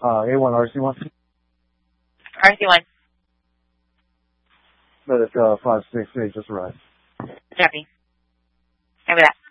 A1, RC1? RC1. Medic 568, just arrived. Copy. Over that.